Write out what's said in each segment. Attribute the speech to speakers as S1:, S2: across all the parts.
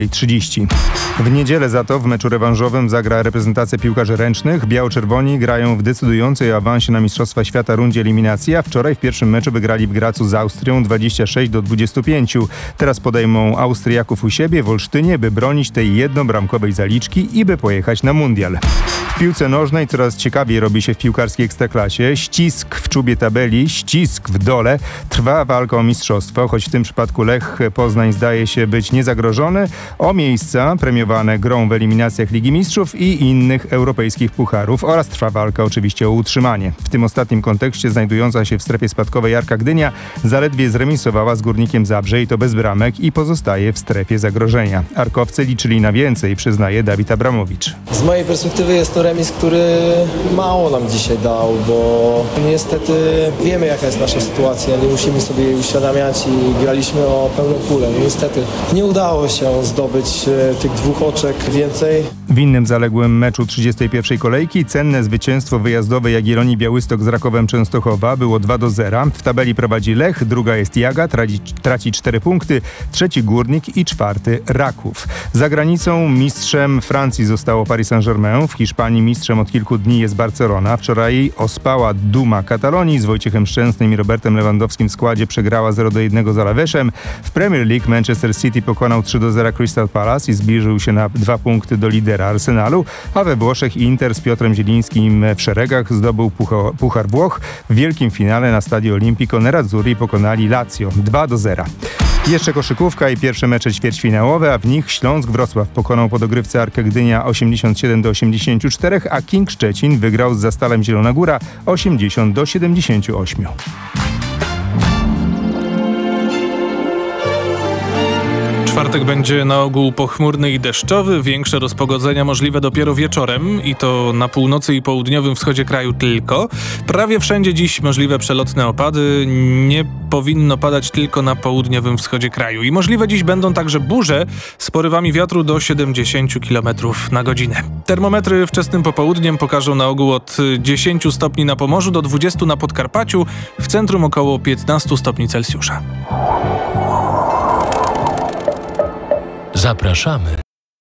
S1: 30. W niedzielę za to w meczu rewanżowym zagra reprezentacja piłkarzy ręcznych. Biało-czerwoni grają w decydującej o awansie na Mistrzostwa Świata rundzie eliminacji, a wczoraj w pierwszym meczu wygrali w Gracu z Austrią 26-25. Teraz podejmą Austriaków u siebie w Olsztynie, by bronić tej jednobramkowej zaliczki i by pojechać na mundial. W piłce nożnej coraz ciekawiej robi się w piłkarskiej ekstraklasie. Ścisk w czubie tabeli, ścisk w dole. Trwa walka o mistrzostwo, choć w tym przypadku Lech Poznań zdaje się być niezagrożony o miejsca premiowane grą w eliminacjach Ligi Mistrzów i innych europejskich pucharów oraz trwa walka oczywiście o utrzymanie. W tym ostatnim kontekście znajdująca się w strefie spadkowej Arka Gdynia zaledwie zremisowała z Górnikiem Zabrze i to bez bramek i pozostaje w strefie zagrożenia. Arkowcy liczyli na więcej, przyznaje Dawid Abramowicz.
S2: Z mojej perspektywy jest to remis, który mało nam dzisiaj dał, bo niestety wiemy, jaka jest nasza sytuacja, nie musimy sobie jej uświadamiać i graliśmy o pełną kulę. Niestety nie udało się zdobyć tych 2 oczek więcej.
S1: W innym zaległym meczu 31. kolejki cenne zwycięstwo wyjazdowe Jagiellonii Białystok z Rakowem Częstochowa było 2-0. W tabeli prowadzi Lech, druga jest Jaga, traci 4 punkty, trzeci Górnik i 4 Raków. Za granicą mistrzem Francji zostało Paris Saint-Germain, w Hiszpanii mistrzem od kilku dni jest Barcelona. Wczoraj ospała Duma Katalonii z Wojciechem Szczęsnym i Robertem Lewandowskim w składzie przegrała 0-1 z Alavesem. W Premier League Manchester City pokonał 3-0 Crystal Palace i zbliżył się na 2 punkty do lidera Arsenalu, a we Włoszech Inter z Piotrem Zielińskim w szeregach zdobył Puchar Włoch. W wielkim finale na Stadio Olimpico Nerazzurri pokonali Lazio 2-0. Jeszcze koszykówka i pierwsze mecze ćwierćfinałowe, a w nich Śląsk Wrocław pokonał po dogrywce Arkę Gdynia 87-84, a King Szczecin wygrał z Zastalem Zielona Góra 80-78.
S3: Czwartek będzie na ogół pochmurny i deszczowy, większe rozpogodzenia możliwe dopiero wieczorem i to na północy i południowym wschodzie kraju tylko. Prawie wszędzie dziś możliwe przelotne opady, nie powinno padać tylko na południowym wschodzie kraju. I możliwe dziś będą także burze z porywami wiatru do 70 km na godzinę. Termometry wczesnym popołudniem pokażą na ogół od 10 stopni na Pomorzu do 20 na Podkarpaciu, w centrum około 15 stopni Celsjusza.
S4: Zapraszamy.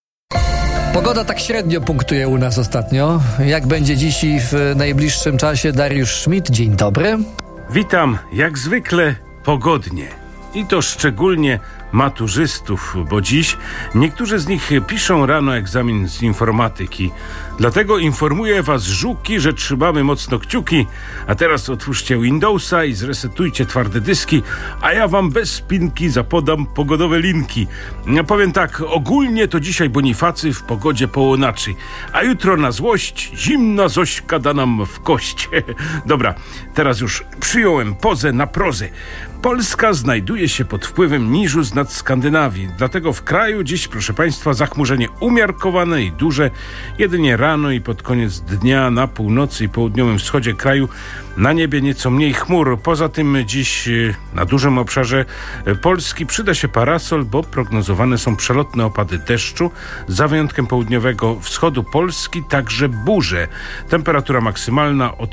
S5: Pogoda tak średnio punktuje u nas ostatnio. Jak będzie dziś i w najbliższym czasie? Dariusz Schmidt, dzień dobry.
S6: Witam, jak zwykle pogodnie. I to szczególnie maturzystów, bo dziś niektórzy z nich piszą rano egzamin z informatyki. Dlatego informuję was, żuki, że trzymamy mocno kciuki, a teraz otwórzcie Windowsa i zresetujcie twarde dyski, a ja wam bez spinki zapodam pogodowe linki. Ja powiem tak, ogólnie to dzisiaj Bonifacy w pogodzie połonaczy, a jutro na złość zimna Zośka da nam w kość. Dobra, teraz już przyjąłem pozę na prozę. Polska znajduje się pod wpływem niżu z nad Skandynawii, dlatego w kraju dziś, proszę państwa, zachmurzenie umiarkowane i duże, jedynie rano i pod koniec dnia na północy i południowym wschodzie kraju na niebie nieco mniej chmur. Poza tym dziś na dużym obszarze Polski przyda się parasol, bo prognozowane są przelotne opady deszczu, za wyjątkiem południowego wschodu Polski także burze. Temperatura maksymalna od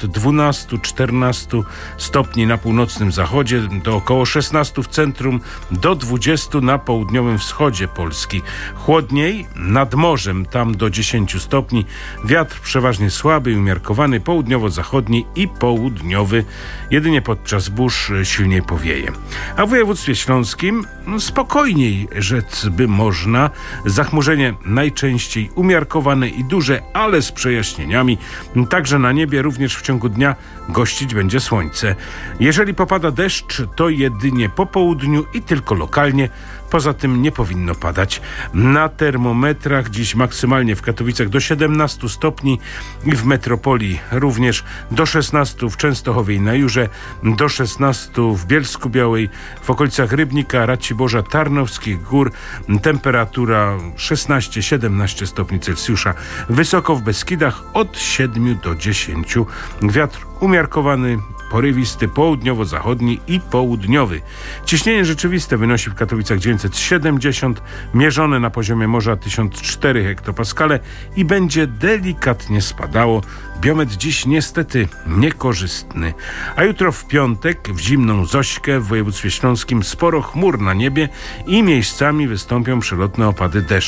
S6: 12-14 stopni na północnym zachodzie do około 16 w centrum, do 20 na południowym wschodzie Polski. Chłodniej nad morzem, tam do 10 stopni. Wiatr przeważnie słaby i umiarkowany, południowo-zachodni i południowy. Jedynie podczas burz silniej powieje. A w województwie śląskim spokojniej rzec by można. Zachmurzenie najczęściej umiarkowane i duże, ale z przejaśnieniami. Także na niebie również w ciągu dnia gościć będzie słońce. Jeżeli popada deszcz, to jedynie po południu i tylko lokalnie. Poza tym nie powinno padać. Na termometrach dziś maksymalnie w Katowicach do 17 stopni i w metropolii również do 16 w Częstochowie i na Jurze, do 16 w Bielsku-Białej, w okolicach Rybnika, Raciborza, Tarnowskich Gór. Temperatura 16-17 stopni Celsjusza. Wysoko w Beskidach od 7 do 10. Wiatr umiarkowany porywisty południowo-zachodni i południowy. Ciśnienie rzeczywiste wynosi w Katowicach 970, mierzone na poziomie morza 1004 hektopaskale i będzie delikatnie spadało. Biometr dziś niestety niekorzystny. A jutro w piątek w zimną Zośkę w województwie śląskim sporo chmur na niebie i miejscami wystąpią przelotne opady deszczu.